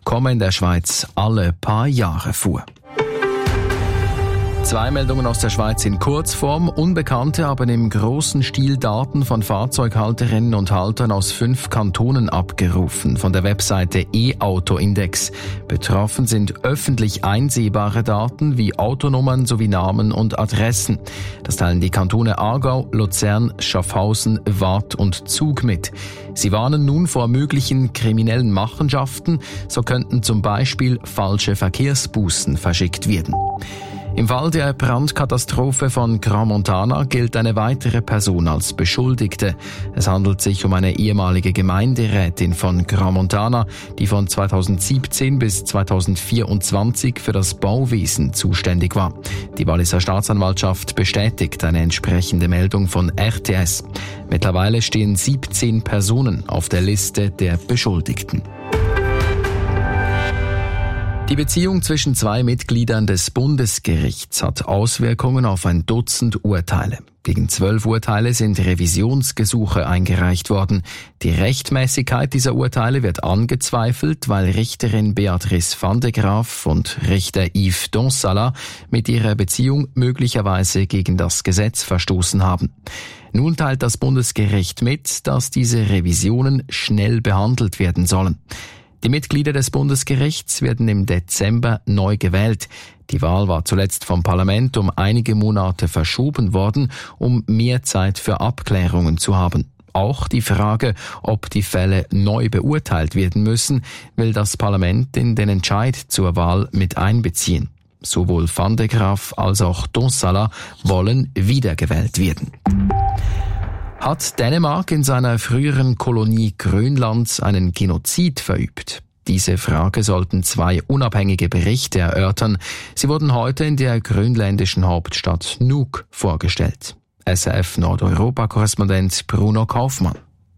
komme in der Schweiz alle paar Jahre fuhr. 2 Meldungen aus der Schweiz in Kurzform. Unbekannte haben im großen Stil Daten von Fahrzeughalterinnen und Haltern aus 5 Kantonen abgerufen von der Webseite e-Auto-Index. Betroffen sind öffentlich einsehbare Daten wie Autonummern sowie Namen und Adressen. Das teilen die Kantone Aargau, Luzern, Schaffhausen, Waadt und Zug mit. Sie warnen nun vor möglichen kriminellen Machenschaften. So könnten zum Beispiel falsche Verkehrsbußen verschickt werden. Im Fall der Brandkatastrophe von Crans-Montana gilt eine weitere Person als Beschuldigte. Es handelt sich um eine ehemalige Gemeinderätin von Crans-Montana, die von 2017 bis 2024 für das Bauwesen zuständig war. Die Walliser Staatsanwaltschaft bestätigt eine entsprechende Meldung von RTS. Mittlerweile stehen 17 Personen auf der Liste der Beschuldigten. Die Beziehung zwischen 2 Mitgliedern des Bundesgerichts hat Auswirkungen auf ein Dutzend Urteile. Gegen 12 Urteile sind Revisionsgesuche eingereicht worden. Die Rechtmäßigkeit dieser Urteile wird angezweifelt, weil Richterin Beatrice van de Graaf und Richter Yves Donsala mit ihrer Beziehung möglicherweise gegen das Gesetz verstoßen haben. Nun teilt das Bundesgericht mit, dass diese Revisionen schnell behandelt werden sollen. Die Mitglieder des Bundesgerichts werden im Dezember neu gewählt. Die Wahl war zuletzt vom Parlament um einige Monate verschoben worden, um mehr Zeit für Abklärungen zu haben. Auch die Frage, ob die Fälle neu beurteilt werden müssen, will das Parlament in den Entscheid zur Wahl mit einbeziehen. Sowohl van de Graaf als auch Donsala wollen wiedergewählt werden. Hat Dänemark in seiner früheren Kolonie Grönland einen Genozid verübt? Diese Frage sollten 2 unabhängige Berichte erörtern. Sie wurden heute in der grönländischen Hauptstadt Nuuk vorgestellt. SRF Nordeuropa-Korrespondent Bruno Kaufmann.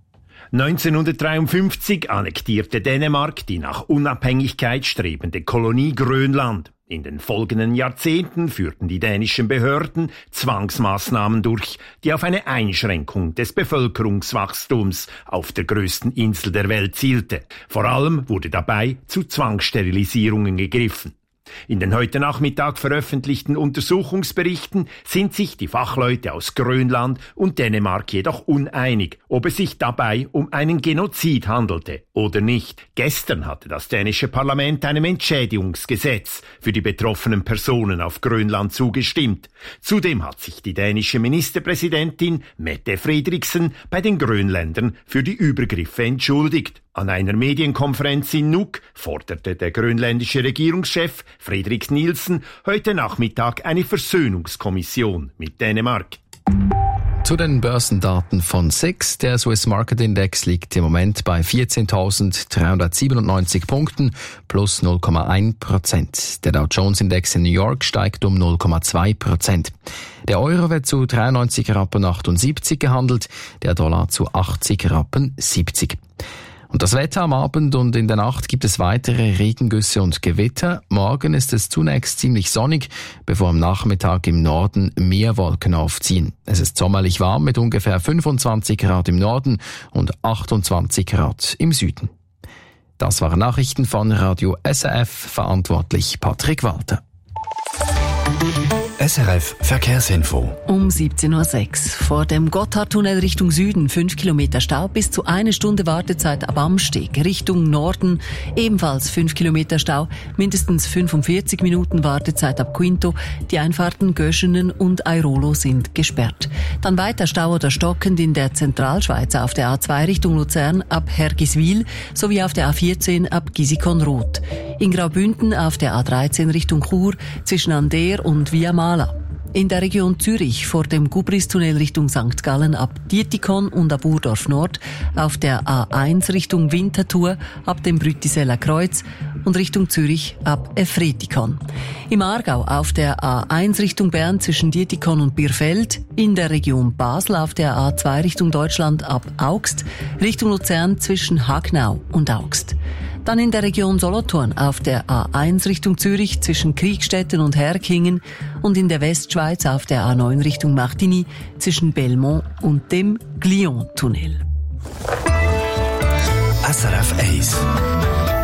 1953 annektierte Dänemark die nach Unabhängigkeit strebende Kolonie Grönland. In den folgenden Jahrzehnten führten die dänischen Behörden Zwangsmaßnahmen durch, die auf eine Einschränkung des Bevölkerungswachstums auf der größten Insel der Welt zielte. Vor allem wurde dabei zu Zwangssterilisierungen gegriffen. In den heute Nachmittag veröffentlichten Untersuchungsberichten sind sich die Fachleute aus Grönland und Dänemark jedoch uneinig, ob es sich dabei um einen Genozid handelte oder nicht. Gestern hatte das dänische Parlament einem Entschädigungsgesetz für die betroffenen Personen auf Grönland zugestimmt. Zudem hat sich die dänische Ministerpräsidentin Mette Frederiksen bei den Grönländern für die Übergriffe entschuldigt. An einer Medienkonferenz in Nuuk forderte der grönländische Regierungschef Fredrik Nielsen heute Nachmittag eine Versöhnungskommission mit Dänemark. Zu den Börsendaten von SIX. Der Swiss Market Index liegt im Moment bei 14.397 Punkten plus 0,1%. Der Dow Jones Index in New York steigt um 0,2%. Der Euro wird zu 93,78 Rappen gehandelt, der Dollar zu 80,70 Rappen. Und das Wetter am Abend und in der Nacht gibt es weitere Regengüsse und Gewitter. Morgen ist es zunächst ziemlich sonnig, bevor am Nachmittag im Norden mehr Wolken aufziehen. Es ist sommerlich warm mit ungefähr 25 Grad im Norden und 28 Grad im Süden. Das waren Nachrichten von Radio SRF, verantwortlich Patrick Walter. SRF Verkehrsinfo. Um 17.06 Uhr. Vor dem Gotthardtunnel Richtung Süden 5 Kilometer Stau bis zu 1 Stunde Wartezeit ab Amsteg. Richtung Norden ebenfalls 5 Kilometer Stau, mindestens 45 Minuten Wartezeit ab Quinto. Die Einfahrten Göschenen und Airolo sind gesperrt. Dann weiter Stau oder stockend in der Zentralschweiz auf der A2 Richtung Luzern ab Hergiswil sowie auf der A14 ab Gisikon-Roth. In Graubünden auf der A13 Richtung Chur zwischen Ander und Via Mala. In der Region Zürich vor dem Gubristunnel Richtung St. Gallen ab Dietikon und ab Urdorf Nord, auf der A1 Richtung Winterthur ab dem Brütiseller Kreuz und Richtung Zürich ab Efretikon. Im Aargau auf der A1 Richtung Bern zwischen Dietikon und Bierfeld, in der Region Basel auf der A2 Richtung Deutschland ab Augst, Richtung Luzern zwischen Hagnau und Augst. Dann in der Region Solothurn auf der A1 Richtung Zürich zwischen Kriegstetten und Herkingen und in der Westschweiz auf der A9 Richtung Martigny zwischen Belmont und dem Glion-Tunnel. SRF 1